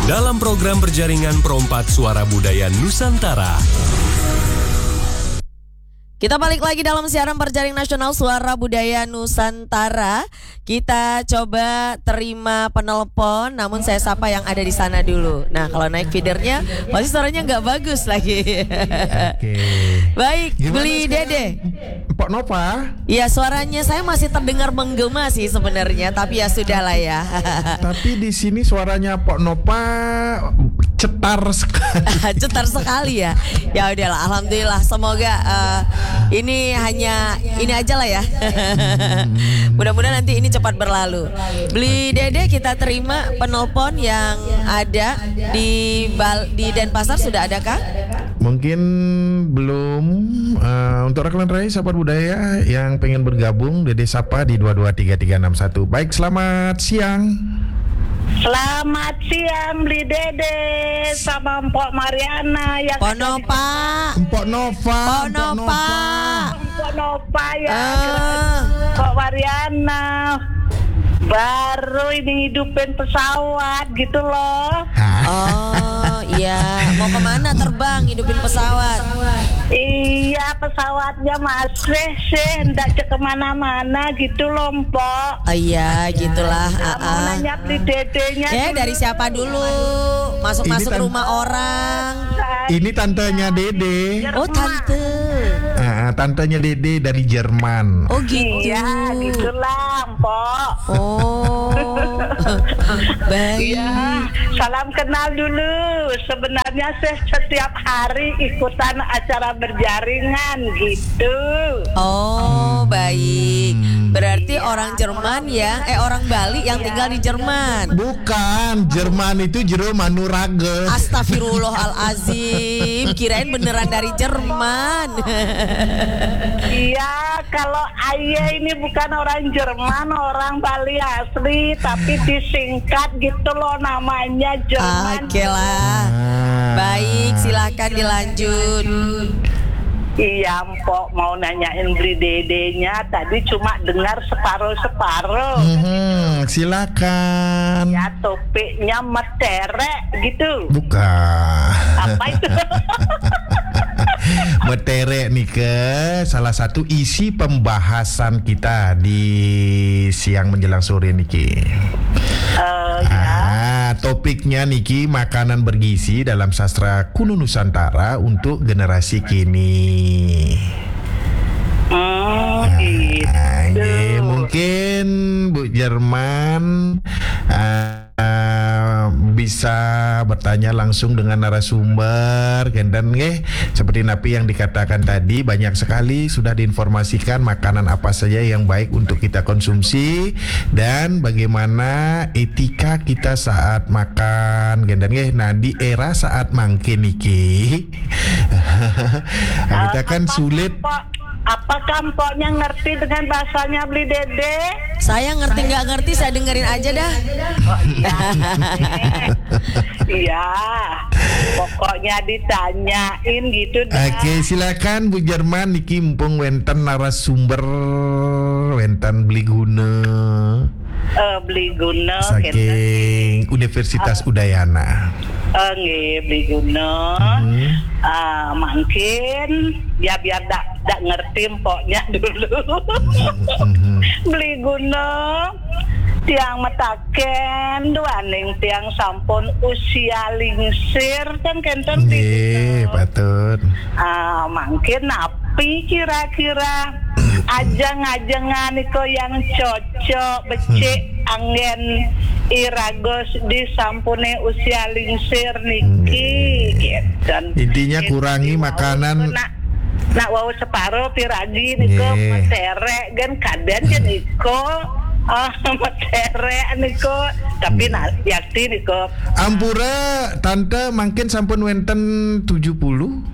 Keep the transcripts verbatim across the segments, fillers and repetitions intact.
dalam program berjaringan Perompak Suara Budaya Nusantara. Kita balik lagi dalam siaran Perjaring Nasional Suara Budaya Nusantara. Kita coba terima penelpon, namun saya sapa yang ada di sana dulu. Nah, kalau naik feedernya pasti suaranya nggak bagus lagi. Oke. Baik, Gimana Beli sekarang? Dede. Pak Nova. Iya, suaranya saya masih terdengar menggema sih sebenarnya, tapi ya sudahlah ya. Tapi di sini suaranya Pak Nova cetar sekali. Cetar sekali ya. Ya udahlah, alhamdulillah. Semoga uh, ini hanya ini aja lah ya. Mudah-mudahan nanti ini cepat berlalu. Beli Dede, kita terima penelpon yang ada di Bal di Denpasar, sudah adakah? Mungkin belum. Uh, untuk rekan Rai sahabat budaya yang pengen bergabung, Dede sapa di dua dua tiga tiga enam satu. Baik, selamat siang. Selamat siang Beli Dede sama Mpok Mariana yang Pok Nova. Mpok Nova. Pok Nova. Mpok Nova ya. Ah. Mpok Mariana baru ini hidupin pesawat gitu loh. Oh iya, mau kemana terbang hidupin pesawat? Iya, pesawatnya masih sih hendak ke kemana-mana gitu loh Mpok. Oh iya, gitulah. Nah, mau uh-uh. nanya Beli Dedenya Ya, dulu. dari siapa dulu? Masuk-masuk Ini tan- rumah orang. Ini tantenya Dede. Oh, tante. Ah, tantenya Dede dari Jerman. Oh gitu. Iya, gitulah Mpok. Oh. Baik. Iya, salam kenal dulu. Sebenarnya saya setiap hari ikutan acara berjaringan gitu. Oh, baik. Berarti orang Jerman ya, eh orang Bali yang tinggal di Jerman. Bukan, Jerman itu jero Manurage. Astagfirullahalazim, kirain beneran dari Jerman. Iya, kalau ayah ini bukan orang Jerman, orang Bali asli, tapi disingkat gitu loh namanya Jerman. Oke lah. Baik, silakan dilanjut. Iya, Mpok mau nanyain Beli Dedenya, tadi cuma dengar separuh-separuh. Hmm, silakan. Ya, topiknya meterek gitu. Bukan. Apa itu? Meterek nih ke salah satu isi pembahasan kita di siang menjelang sore niki. Uh, ya. Ah, topiknya niki makanan bergizi dalam sastra kuno Nusantara untuk generasi kini. Hmm, gitu. Ah, ye, mungkin Bu Jerman ah, ah, bisa bertanya langsung dengan narasumber dan nggih seperti napi yang dikatakan tadi, banyak sekali sudah diinformasikan makanan apa saja yang baik untuk kita konsumsi dan bagaimana etika kita saat makan dan nggih. Nah, di era saat mangkin iki kita kan Apa, sulit. Mpok? Apakah Mpoknya ngerti dengan bahasanya Beli Dede? Saya ngerti nggak ngerti, saya dengerin aja dah. Oh iya. Iya. Pokoknya ditanyain gitu dah. Oke, silakan Bu Jerman niki mumpung wenten narasumber wenten Beli Guna Eh, Beli Guna saking Universitas Udayana. Eh, nggih, Beli Guna. Hmm. Ah, mungkin ya biar dak dak ngerti Mpoknya dulu. Hmm. Beli Guna tiang metaken duaning tiang sampun usia lingsir kan kenten Nggih, patut. ah mungkin napi kira-kira ajang-ajangan iko yang cocok becik angin iragos di sampune usia lingsir niki gitu. Intinya kurangi makanan. Nak nak wau separuh piragi niko Nggih. meterek kan kadang kan niko ah meterek niko tapi nak yakti niko Ampura tante mungkin sampun wenten tujuh puluh.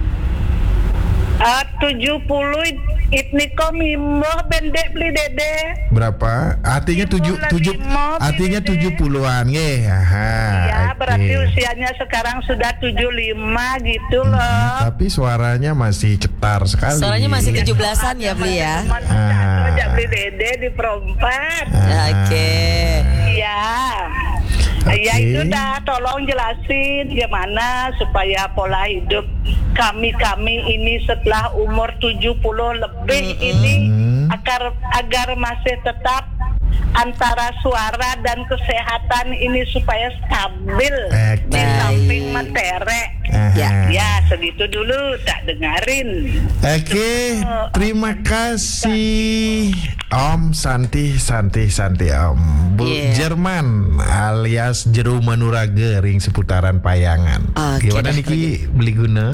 ah tujuh puluh it niko mimo bendek Beli Dede. Berapa? Artinya tujuh tujuh artinya tujuh puluhan nggih. Aha. Ya oke. berarti usianya sekarang sudah tujuh puluh lima gitu Hmm, loh. tapi suaranya masih cetar sekali. Suaranya masih tujuh belasan ya Beli ya. Masih Beli Dede di perempat. Ah. Oke. Iya. Ya Oke. itu dah, tolong jelasin gimana supaya pola hidup kami-kami ini setelah umur tujuh puluh lebih ini agar agar masih tetap antara suara dan kesehatan ini supaya stabil Oke. di samping materi. Aha. Ya, ya segitu dulu tak dengarin. Oke, terima kasih Om Santi, Santi, Santi Om. Bu Yeah. Jerman alias Jero Manurage ring seputaran Payangan. Oke, Gimana dah, Niki beli guna?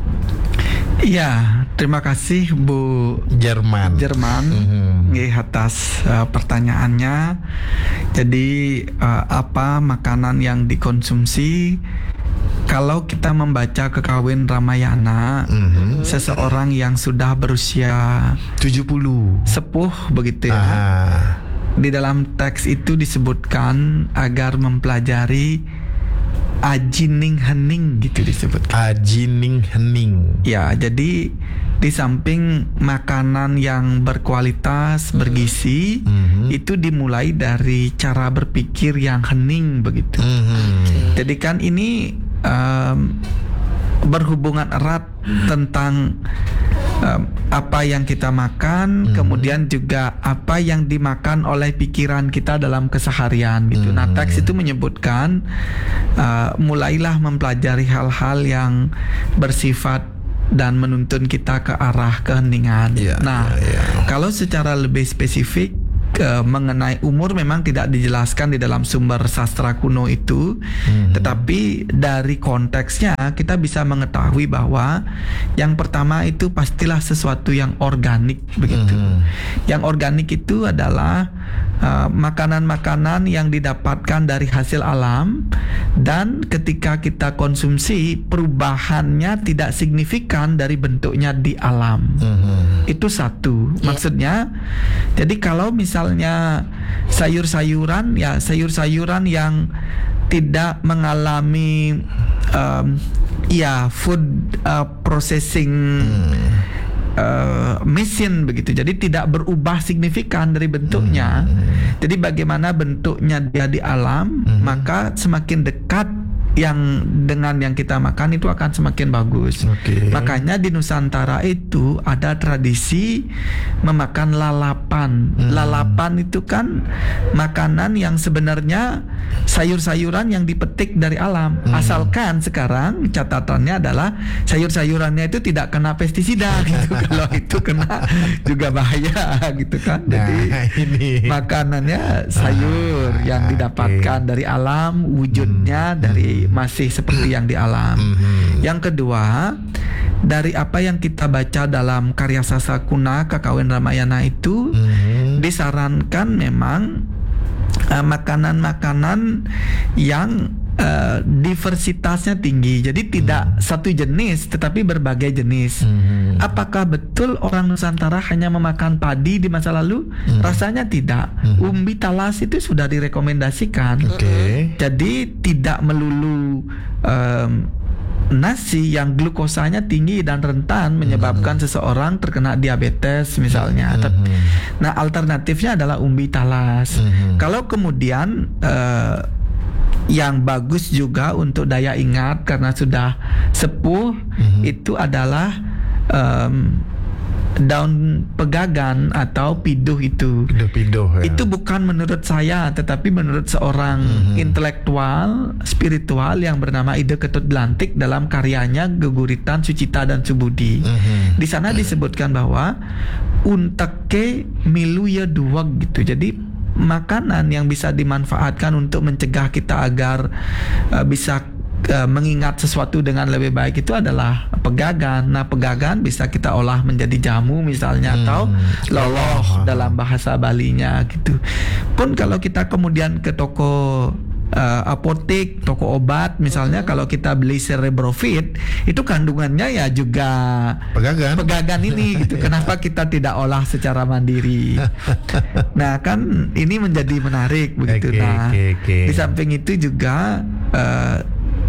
Iya, terima kasih Bu Jerman. Jerman Mhm. nggih, atas uh, pertanyaannya. Jadi uh, apa makanan yang dikonsumsi kalau kita membaca Kekawin Ramayana, Mhm. seseorang yang sudah berusia tujuh puluh. sepuh begitu ya. Ah. Di dalam teks itu disebutkan agar mempelajari ajining hening gitu disebut. Ajining hening. Ya, jadi di samping makanan yang berkualitas, bergizi, Mhm. itu dimulai dari cara berpikir yang hening begitu. Mhm. Jadi kan ini um, berhubungan erat tentang um, apa yang kita makan, kemudian juga apa yang dimakan oleh pikiran kita dalam keseharian gitu. Nah, teks itu menyebutkan uh, mulailah mempelajari hal-hal yang bersifat dan menuntun kita ke arah keheningan. Ya, nah, ya, ya. kalau secara lebih spesifik uh, mengenai umur memang tidak dijelaskan di dalam sumber sastra kuno itu, Mhm. tetapi dari konteksnya kita bisa mengetahui bahwa yang pertama itu pastilah sesuatu yang organik begitu. Mhm. Yang organik itu adalah uh, makanan-makanan yang didapatkan dari hasil alam, dan ketika kita konsumsi perubahannya tidak signifikan dari bentuknya di alam. Mhm. Itu satu. Maksudnya, jadi kalau misalnya sayur-sayuran, ya sayur-sayuran yang tidak mengalami um, ya food uh, processing uh, mesin begitu, jadi tidak berubah signifikan dari bentuknya. Jadi bagaimana bentuknya dia di alam, maka semakin dekat yang dengan yang kita makan itu akan semakin bagus. Oke. Makanya di Nusantara itu ada tradisi memakan lalapan. Hmm. Lalapan itu kan makanan yang sebenarnya sayur-sayuran yang dipetik dari alam. Hmm. Asalkan sekarang catatannya adalah sayur-sayurannya itu tidak kena pestisida gitu. Kalau itu kena juga bahaya gitu kan. Jadi Nah, ini. makanannya sayur Ah, yang didapatkan oke. dari alam, wujudnya dari masih seperti yang di alam. Mhm. Yang kedua, dari apa yang kita baca dalam karya sastra kuna Kekawin Ramayana itu, Mhm. disarankan memang uh, makanan-makanan yang uh, diversitasnya tinggi. Jadi tidak satu jenis tetapi berbagai jenis. Mhm. Apakah betul orang Nusantara hanya memakan padi di masa lalu? Rasanya tidak. Umbi talas itu sudah direkomendasikan. Oke. Jadi tidak melulu um, nasi yang glukosanya tinggi dan rentan menyebabkan seseorang terkena diabetes misalnya. Tep- Nah, alternatifnya adalah umbi talas. Mhm. Kalau kemudian uh, yang bagus juga untuk daya ingat karena sudah sepuh, itu adalah um, daun pegagan atau piduh itu. Piduh-piduh ya. Itu bukan menurut saya, tetapi menurut seorang intelektual spiritual yang bernama Ide Ketut Blantik dalam karyanya Geguritan Sucita dan Subudi. Mhm. Di sana disebutkan bahwa unteke milu ya duwag gitu. Jadi makanan yang bisa dimanfaatkan untuk mencegah kita agar uh, bisa uh, mengingat sesuatu dengan lebih baik itu adalah pegagan. Nah, pegagan bisa kita olah menjadi jamu misalnya, Hmm. atau loloh Loloh. dalam bahasa Balinya gitu. Pun kalau kita kemudian ke toko uh, apotek, toko obat misalnya, kalau kita beli Cerebrofit, itu kandungannya ya juga Pegagan. pegagan ini gitu. Kenapa kita tidak olah secara mandiri? Nah, kan ini menjadi menarik begitu. Oke, Nah, oke, oke. di samping itu juga uh,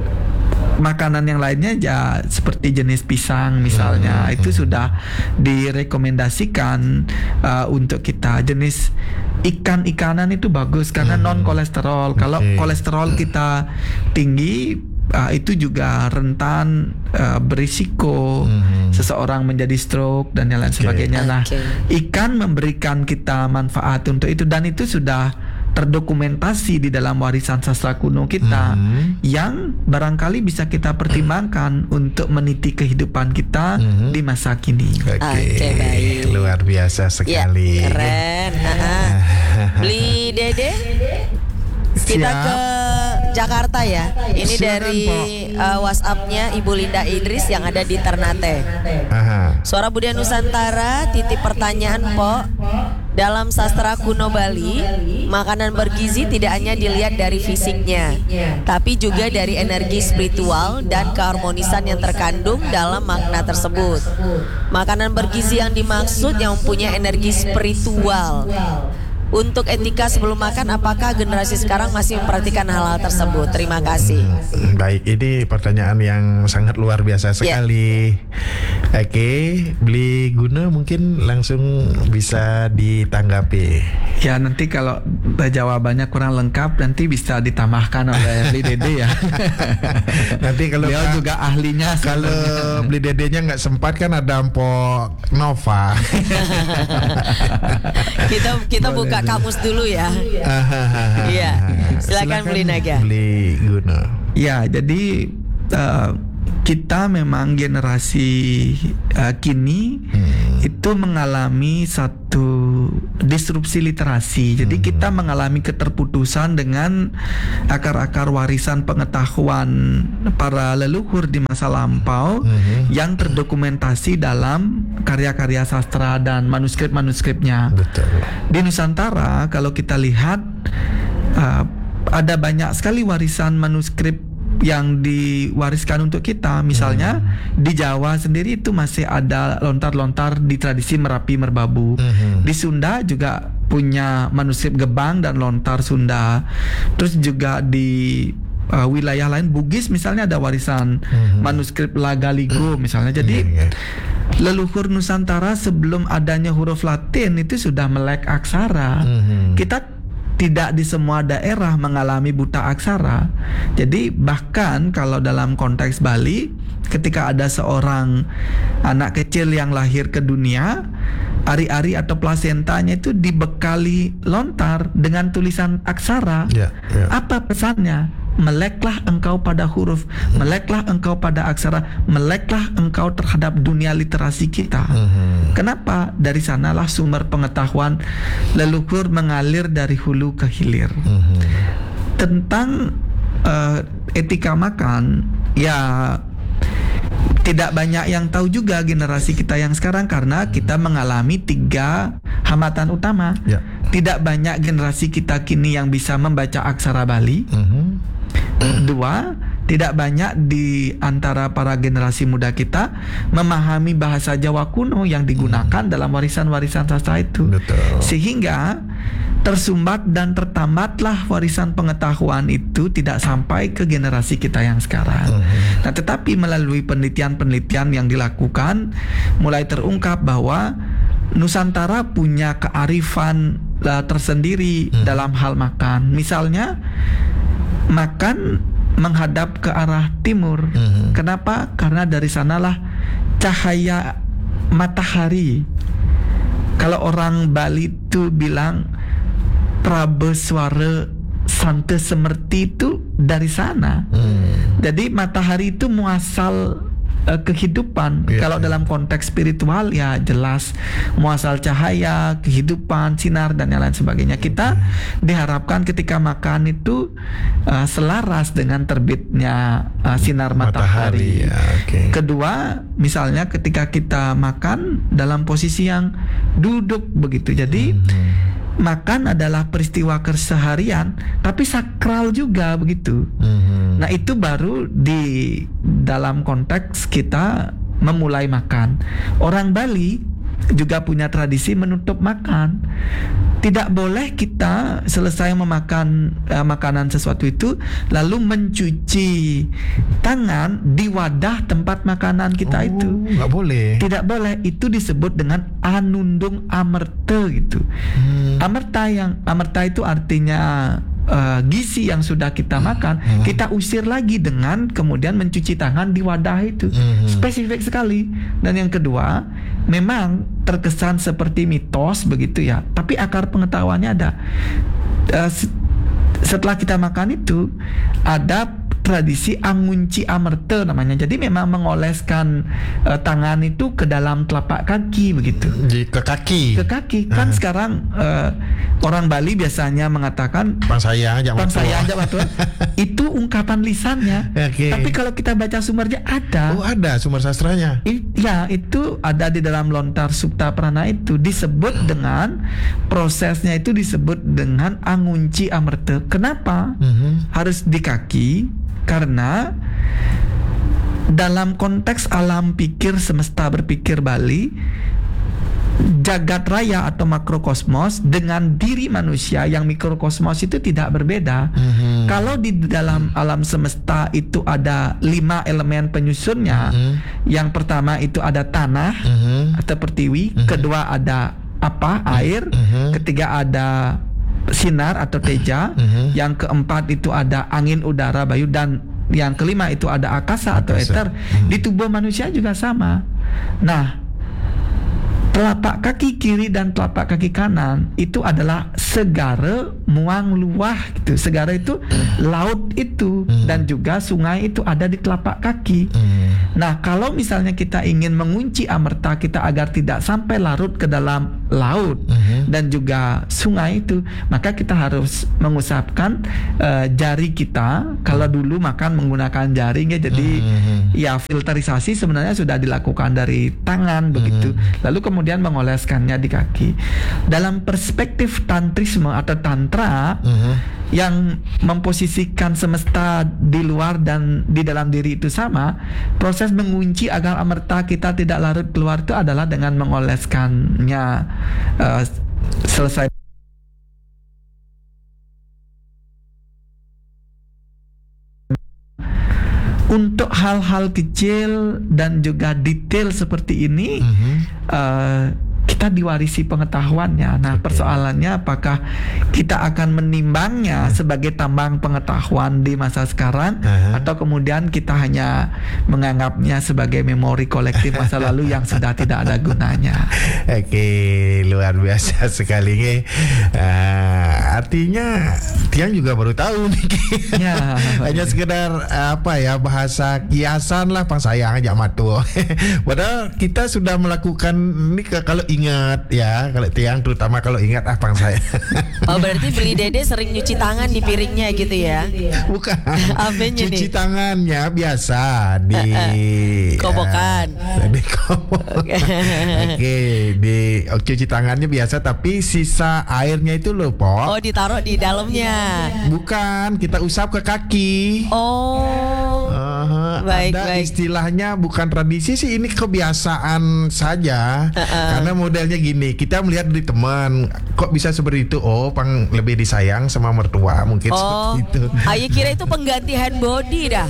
makanan yang lainnya ya seperti jenis pisang misalnya, itu sudah direkomendasikan uh, untuk kita. Jenis ikan-ikanan itu bagus karena Hmm. non kolesterol. Kalau Oke. kolesterol kita tinggi, uh, itu juga rentan uh, berisiko Hmm. seseorang menjadi stroke dan yang lain Oke. sebagainya. Nah, Oke. ikan memberikan kita manfaat untuk itu dan itu sudah terdokumentasi di dalam warisan sastra kuno kita Hmm. yang barangkali bisa kita pertimbangkan untuk meniti kehidupan kita Hmm. di masa kini. Oke, Oke, baik. luar biasa Ya, sekali. keren. Ha-ha. Beli Dede. Kita Siap. ke Jakarta ya. Ini Silakan, dari uh, WhatsApp-nya Ibu Linda Idris yang ada di Ternate. Aha. Suara Budaya Nusantara, titip pertanyaan Po. Dalam sastra kuno Bali, makanan bergizi tidak hanya dilihat dari fisiknya, tapi juga dari energi spiritual dan keharmonisan yang terkandung dalam makna tersebut. Makanan bergizi yang dimaksud yang mempunyai energi spiritual. Untuk etika sebelum makan, apakah generasi sekarang masih memperhatikan hal-hal tersebut? Terima kasih. Baik, ini pertanyaan yang sangat luar biasa sekali. Oke, Beli Guna mungkin langsung bisa ditanggapi. Ya nanti kalau jawabannya kurang lengkap nanti bisa ditambahkan oleh Beli Dede ya. Nanti kalau Beliau juga ahlinya kalau sebenarnya. Beli Dedenya nggak sempat kan ada Mpok Nova. Kita kita buka kamus dulu ya. Iya. Silakan Beli Naga. Beli Guna. Ya, jadi uh, kita memang generasi uh, kini Hmm. itu mengalami satu disrupsi literasi. Jadi kita mengalami keterputusan dengan akar-akar warisan pengetahuan para leluhur di masa lampau Mhm. yang terdokumentasi dalam karya-karya sastra dan manuskrip-manuskripnya. Betul. Di Nusantara kalau kita lihat uh, ada banyak sekali warisan manuskrip yang diwariskan untuk kita. Misalnya di Jawa sendiri itu masih ada lontar-lontar di tradisi Merapi Merbabu. Mhm. Di Sunda juga punya manuskrip Gebang dan lontar Sunda. Terus juga di uh, wilayah lain Bugis misalnya ada warisan Mhm. manuskrip Lagaligo misalnya. Jadi Iya, iya. leluhur Nusantara sebelum adanya huruf Latin itu sudah melek aksara. Mhm. Kita tidak di semua daerah mengalami buta aksara. Jadi bahkan kalau dalam konteks Bali, ketika ada seorang anak kecil yang lahir ke dunia, ari-ari atau plasentanya itu dibekali lontar dengan tulisan aksara. Ya, ya. Apa pesannya? Meleklah engkau pada huruf, meleklah engkau pada aksara, meleklah engkau terhadap dunia literasi kita. Mhm. Kenapa? Dari sanalah sumber pengetahuan leluhur mengalir dari hulu ke hilir. Mhm. Tentang uh, etika makan, ya tidak banyak yang tahu juga generasi kita yang sekarang karena kita mengalami tiga hambatan utama. Ya. Tidak banyak generasi kita kini yang bisa membaca aksara Bali. Mhm. Dua, tidak banyak di antara para generasi muda kita memahami bahasa Jawa kuno yang digunakan dalam warisan-warisan sastra itu. Betul. Sehingga tersumbat dan tertambatlah warisan pengetahuan itu tidak sampai ke generasi kita yang sekarang. Mhm. Nah, tetapi melalui penelitian-penelitian yang dilakukan mulai terungkap bahwa Nusantara punya kearifan uh, tersendiri Hmm. dalam hal makan. Misalnya makan menghadap ke arah timur. Mhm. Kenapa? Karena dari sanalah cahaya matahari. Kalau orang Bali itu bilang Prabe Swara Sante Semerti itu dari sana. Hmm. Jadi matahari itu muasal uh, kehidupan. Iya, Kalau iya. dalam konteks spiritual ya jelas muasal cahaya, kehidupan, sinar dan yang lain sebagainya. Kita diharapkan ketika makan itu uh, selaras dengan terbitnya uh, sinar matahari. Matahari, ya, oke. Kedua, misalnya ketika kita makan dalam posisi yang duduk begitu. Jadi Mhm. makan adalah peristiwa keseharian tapi sakral juga begitu. Mhm. Nah, itu baru di dalam konteks kita memulai makan. Orang Bali juga punya tradisi menutup makan. Tidak boleh kita selesai memakan uh, makanan sesuatu itu lalu mencuci tangan di wadah tempat makanan kita Oh, itu. nggak boleh. Tidak boleh. Itu disebut dengan anundung amerte gitu. Hmm. Amerta yang amerta itu artinya uh, gizi yang sudah kita makan, Mm-hmm. kita usir lagi dengan kemudian mencuci tangan di wadah itu. Mm-hmm. Spesifik sekali. Dan yang kedua, memang terkesan seperti mitos begitu ya, tapi akar pengetahuannya ada. Uh, setelah kita makan itu ada tradisi angunci amerte namanya. Jadi memang mengoleskan uh, tangan itu ke dalam telapak kaki begitu. Di ke kaki. Ke kaki. Kan Ah. sekarang uh, orang Bali biasanya mengatakan Bang saya aja Bang saya aja waktu itu ungkapan lisannya. Oke. Tapi kalau kita baca sumbernya ada. Oh, ada sumber sastranya. I- ya itu ada di dalam Lontar Supta Prana itu disebut dengan prosesnya itu disebut dengan angunci amerte. Kenapa? Mhm. Harus di kaki karena dalam konteks alam pikir semesta berpikir Bali, jagat raya atau makrokosmos dengan diri manusia yang mikrokosmos itu tidak berbeda. Mhm. Kalau di dalam alam semesta itu ada lima elemen penyusunnya, Mhm. yang pertama itu ada tanah Mhm. atau pertiwi, Mhm. kedua ada apa air, Mhm. ketiga ada sinar atau teja, Mhm. yang keempat itu ada angin, udara, bayu, dan yang kelima itu ada akasa atau Akasa. eter. Di tubuh manusia juga sama. Nah, telapak kaki kiri dan telapak kaki kanan itu adalah segara muang luah gitu. Segara itu laut itu, dan juga sungai itu ada di telapak kaki. Mhm. Nah, kalau misalnya kita ingin mengunci amerta kita agar tidak sampai larut ke dalam laut Mhm. dan juga sungai itu, maka kita harus mengusapkan eh, jari kita. Kalau dulu makan menggunakan jaring ya, jadi Mhm. ya filterisasi sebenarnya sudah dilakukan dari tangan begitu. Lalu kemudian mengoleskannya di kaki. Dalam perspektif tantrisme atau tantra Mhm. yang memposisikan semesta di luar dan di dalam diri itu sama, proses mengunci agar amerta kita tidak larut keluar itu adalah dengan mengoleskannya uh, selesai. Untuk hal-hal kecil dan juga detail seperti ini, Mhm. uh, kita diwarisi pengetahuannya. Nah, persoalannya apakah kita akan menimbangnya sebagai tambang pengetahuan di masa sekarang, Aha. atau kemudian kita hanya menganggapnya sebagai memori kolektif masa lalu yang sudah tidak ada gunanya. Oke, luar biasa sekali nih. Ah, artinya Tiang juga baru tahu nih. Ya. Hanya sekedar apa ya, bahasa kiasan lah, pang sayang aja matu. Padahal kita sudah melakukan ini ke- kalau ingat ya, kalau Tiang terutama kalau ingat ah pang saya. Oh, berarti Beli Dede sering nyuci tangan di piringnya gitu ya. Bukan. Apanya Cuci nih? tangannya biasa di Kobokan. eh, di kobok. Oke, di oh, cuci tangannya biasa, tapi sisa airnya itu loh, Pok. Oh, ditaruh di dalamnya. Bukan, kita usap ke kaki. Oh. Aha, Baik, ada baik. istilahnya, bukan tradisi sih, ini kebiasaan saja. Karena modelnya gini, kita melihat dari teman, kok bisa seperti itu? Oh, pang lebih disayang sama mertua, mungkin Oh, seperti itu. Ayo kira itu pengganti hand body dah.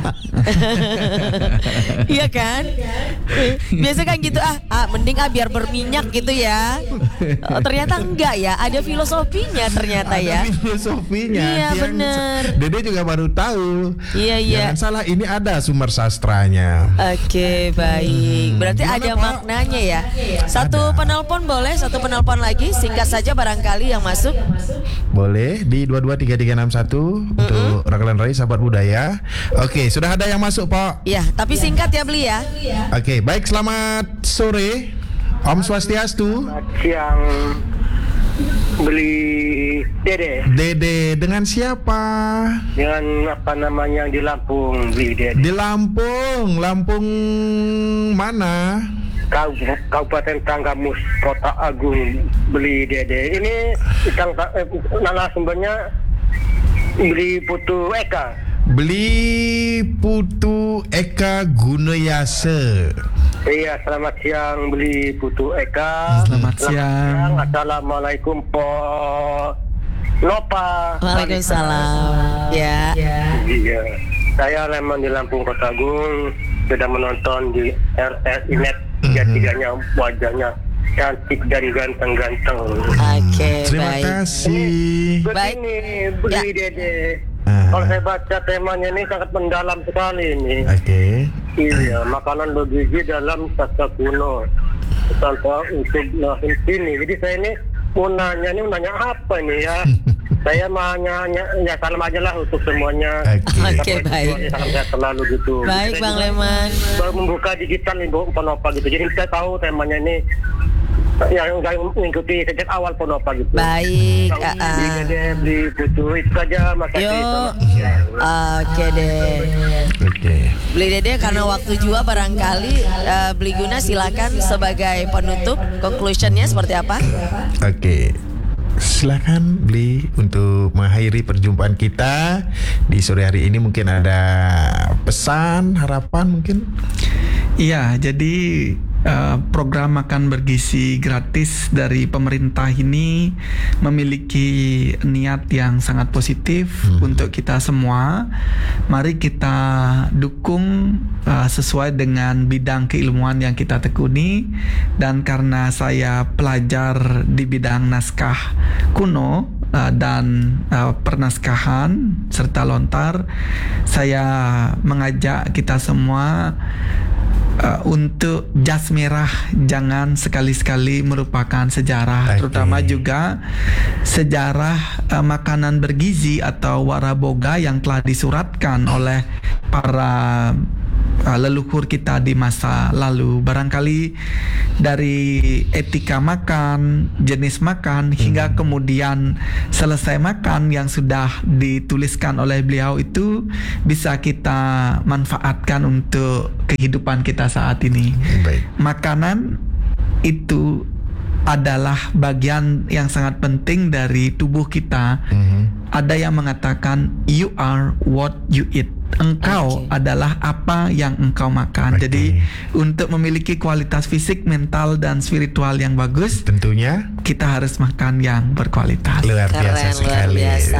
Iya kan? Biasa kan gitu ah, ah mending ah biar berminyak gitu ya. Oh, ternyata enggak ya, ada filosofinya ternyata ya. Ada filosofinya. Iya, Yang bener. Dede juga baru tahu. Iya, iya. Jangan salah, ini ada sumber sastranya. Oke, baik. Berarti Gimana, ada Pak? maknanya ya. Satu Ada. penelpon boleh, satu penelpon lagi, singkat saja barangkali yang masuk. Boleh di dua dua tiga tiga enam satu untuk Raglan Rai sahabat budaya. Oke, sudah ada yang masuk, Pak. Ya, tapi singkat ya Beli ya. Oke, baik, selamat sore. Om Swastiastu. Siang Beli Dede Dede dengan siapa? dengan apa namanya di Lampung Beli Dede Di Lampung. Lampung mana? Kau, Kabupaten Tanggamus Kota Agung Beli Dede ini tang, eh, narasumbernya Beli Putu Eka. Beli Putu Eka Gunayase. Iya, selamat siang Beli Putu Eka. Selamat siang. Assalamualaikum Po Nopa. Waalaikumsalam. Ya. Iya, saya Leman di Lampung Kota Agung, sudah menonton di R S I Net tiga-tiganya wajahnya cantik dan ganteng-ganteng. Oke, Terima baik. kasih. Begini, Beli Ya. Dede. Ah. Kalau saya baca temanya ini sangat mendalam sekali ini. Oke. Iya, makanan bergizi dalam sastra kuno. Tanpa untuk langsung sini. Jadi saya ini mau nanya ini mau nanya apa nih ya? Saya mau nanya, ya salam aja lah untuk semuanya. Oke. Oke, baik. Salam sehat selalu gitu. Baik, Saya Bang juga Leman. baru membuka digital nih Bu Ponopa gitu. Jadi saya tahu temanya ini yang nggak mengikuti sejak awal Ponopa gitu. Baik. Tahu ah, ah. beli Dede, beli putu itu saja makasih. Yuk. Ya. Oke deh. Oke. Beli Dede karena waktu juga barangkali eh, Beli Guna silakan sebagai penutup conclusionnya seperti apa? Oke. Silakan Beli untuk mengakhiri perjumpaan kita di sore hari ini. Mungkin ada pesan, harapan mungkin. Iya, jadi uh, program makan bergizi gratis dari pemerintah ini memiliki niat yang sangat positif hmm. untuk kita semua. Mari kita dukung uh, sesuai dengan bidang keilmuan yang kita tekuni. Dan karena saya pelajar di bidang naskah kuno uh, dan uh, pernaskahan serta lontar, saya mengajak kita semua Uh, untuk jas merah jangan sekali-sekali merupakan sejarah, okay. terutama juga sejarah uh, makanan bergizi atau waraboga yang telah disuratkan oleh para uh, leluhur kita di masa lalu. Barangkali dari etika makan, jenis makan, hmm. hingga kemudian selesai makan yang sudah dituliskan oleh beliau itu bisa kita manfaatkan untuk kehidupan kita saat ini. Baik. Makanan itu adalah bagian yang sangat penting dari tubuh kita. Mm-hmm. Ada yang mengatakan you are what you eat. Engkau okay. adalah apa yang engkau makan. Okay. Jadi untuk memiliki kualitas fisik, mental dan spiritual yang bagus, tentunya kita harus makan yang berkualitas. Luar Keren, biasa sekali. Luar biasa.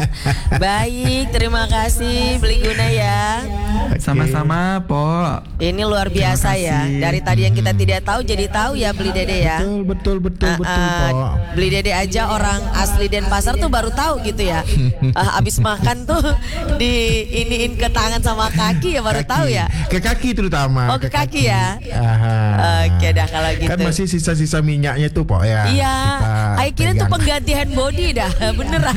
Baik, terima kasih Beli Guna ya. Okay. Sama-sama, Po. Ini luar biasa ya. Dari tadi yang kita tidak tahu jadi tahu ya Beli Dede ya. Betul, betul, betul, Uh, betul, uh, Po. Beli Dede aja orang asli Denpasar tuh baru tahu gitu ya. Uh, abis makan tuh di iniin ke tangan sama kaki ya baru Kaki. tahu ya. Ke kaki terutama. Oh ke kaki ya. Aha. Oke dah kalau gitu. Kan masih sisa-sisa minyaknya tuh, Po ya. Iya. Ayo kira tuh pegang. pengganti hand body dah. Beneran.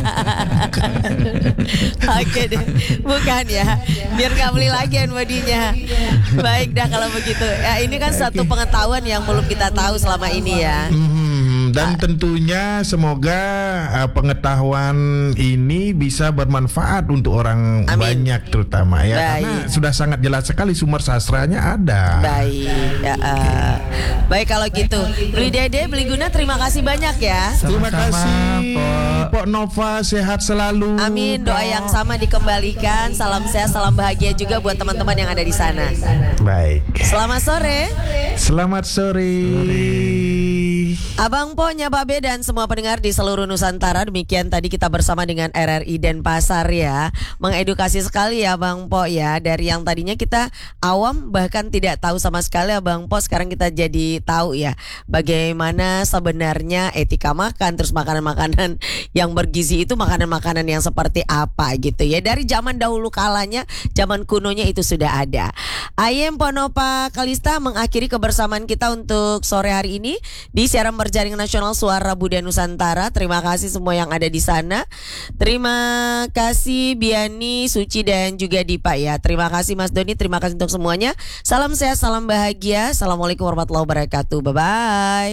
Oke deh. Bukan ya. Biar nggak beli lagi hand body-nya. Baik dah kalau begitu. Ya ini kan satu pengetahuan yang belum kita tahu selama ini ya. Hmm, dan tentunya semoga uh, pengetahuan ini bisa bermanfaat untuk orang Amin. banyak terutama ya. Baik. Karena sudah sangat jelas sekali sumber sastranya ada. Baik. Ya, uh, baik kalau gitu. Beli Dede, Beli Guna terima kasih banyak ya. Terima Sama-sama, kasih Pok. Pok Nova, sehat selalu. Amin, doa Pok. yang sama dikembalikan. Salam sehat, salam bahagia juga buat teman-teman yang ada di sana. Baik. Selamat sore. Selamat sore. Abang Po, Nyababe dan semua pendengar di seluruh Nusantara. Demikian tadi kita bersama dengan R R I Denpasar ya. Mengedukasi sekali ya Bang Po ya. Dari yang tadinya kita awam bahkan tidak tahu sama sekali ya Bang Po, sekarang kita jadi tahu ya bagaimana sebenarnya etika makan. Terus makanan-makanan yang bergizi itu makanan-makanan yang seperti apa gitu ya. Dari zaman dahulu kalanya, zaman kunonya itu sudah ada. Ayem Ponopa Kalista mengakhiri kebersamaan kita untuk sore hari ini di siaran berjaring nasional Suara Budaya Nusantara. Terima kasih semua yang ada di sana. Terima kasih Biani, Suci dan juga Dipa ya. Terima kasih Mas Doni, terima kasih untuk semuanya. Salam sehat, salam bahagia. Assalamualaikum warahmatullahi wabarakatuh. Bye bye.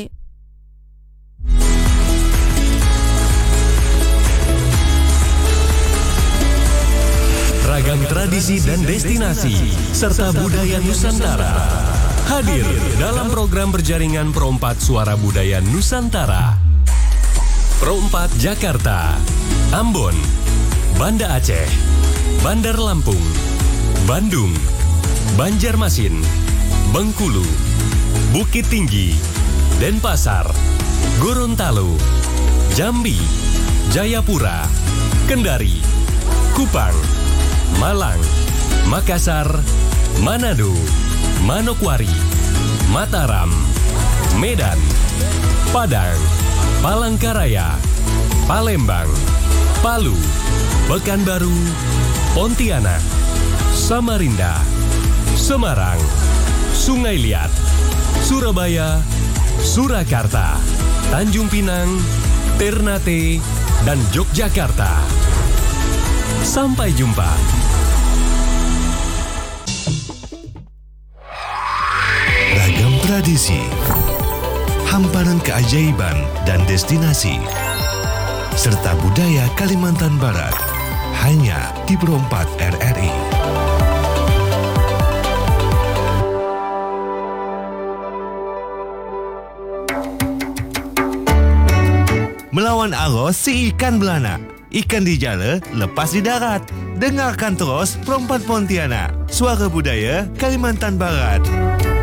Ragam tradisi dan destinasi serta budaya Nusantara hadir dalam program berjaringan Pro empat Suara Budaya Nusantara. Pro empat Jakarta, Ambon, Banda Aceh, Bandar Lampung, Bandung, Banjarmasin, Bengkulu, Bukit Tinggi, Denpasar, Gorontalo, Jambi, Jayapura, Kendari, Kupang, Malang, Makassar, Manado, Manokwari, Mataram, Medan, Padang, Palangkaraya, Palembang, Palu, Pekanbaru, Pontianak, Samarinda, Semarang, Sungai Liat, Surabaya, Surakarta, Tanjung Pinang, Ternate, dan Yogyakarta. Sampai jumpa. Ragam tradisi, hamparan keajaiban dan destinasi, serta budaya Kalimantan Barat, hanya di Pro empat R R I. Melawan arus si ikan belana, ikan di jala, lepas di darat. Dengarkan terus Pro empat Pontianak, suara budaya Kalimantan Barat.